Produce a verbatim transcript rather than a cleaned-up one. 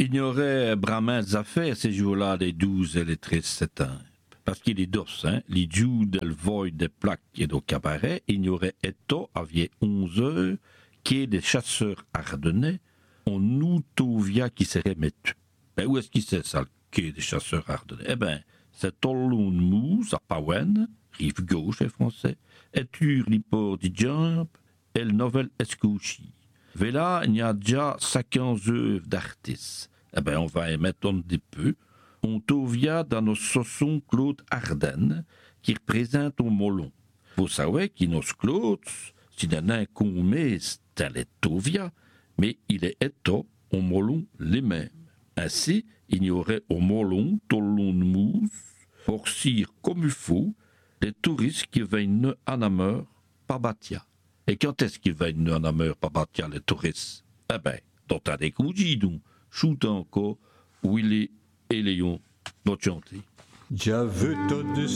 Il y aurait bramins affaires ces jours-là, les douze et les treize septembre. Parce qu'il est dos, hein, les jours del void des plaques et du cabaret, il y aurait éto, aviez onze heures, qui est des chasseurs ardennais, on nous via qui serait mettu. Ben, où est-ce qu'il c'est ça, qui est des chasseurs ardennais? Eh ben, c'est Tollon de Mousse, à Pawen, rive gauche et français, et tur l'hyport du Jump, et le novel Escouchi. Là, il y a déjà cinquante œuvres d'artistes. Eh ben, on va y mettre un petit peu. On tovia dans nos saussons Claude Ardennes, qui représente au Molon. Vous savez qu'il nos Claude, si d'un un qu'on met, c'est les tovia, mais il est éto au Molon les mêmes. Ainsi, il y aurait au Molon, Tollon de Mousse, pour cire comme il faut, les touristes qui viennent en ameur par Batia. Et quand est-ce qu'ils viennent en ameur par Batia, les touristes? Eh ben, dans un des coups, donc, shoot encore, où il est et Léon, notre chantier. Già vedo